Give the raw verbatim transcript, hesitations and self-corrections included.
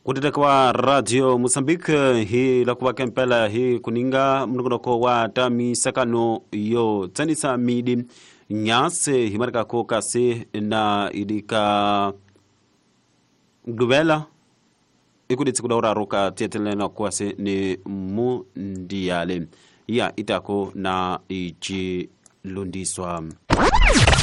Kutete kwa Radio Mozambique hi la kuwa kempela hi kuninga mnukunoko wa tami sakano yo tanisa midi nyase himarika ko kasi na idika globela ikuditsi kudaura roka tietelena kwase ni mundiale ya itako na ichi lundiswa.